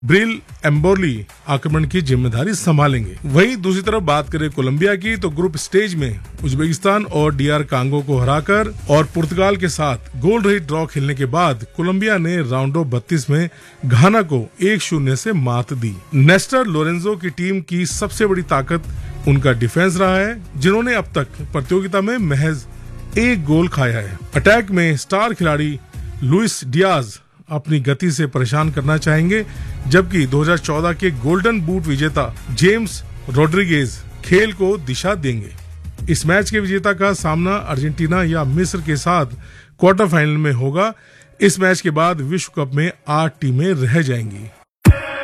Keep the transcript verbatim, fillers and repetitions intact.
Brill एम्बोर्ली आक्रमण की जिम्मेदारी संभालेंगे। वहीं दूसरी तरफ बात करें कोलंबिया की, तो ग्रुप स्टेज में उज्बेकिस्तान और डीआर कांगो को हराकर और पुर्तगाल के साथ गोल रहित ड्रॉ खेलने के बाद कोलंबिया ने राउंड ऑफ बत्तीस में घाना को एक शून्य से मात दी। नेस्टर लोरेंजो की टीम की सबसे बड़ी ताकत उनका डिफेंस रहा है, जिन्होंने अब तक प्रतियोगिता में महज एक गोल खाया है। अटैक में स्टार खिलाड़ी लुइस डियाज अपनी गति से परेशान करना चाहेंगे, जबकि दो हज़ार चौदह के गोल्डन बूट विजेता जेम्स रोड्रिगेज खेल को दिशा देंगे। इस मैच के विजेता का सामना अर्जेंटीना या मिस्र के साथ क्वार्टर फाइनल में होगा। इस मैच के बाद विश्व कप में आठ टीमें रह जाएंगी।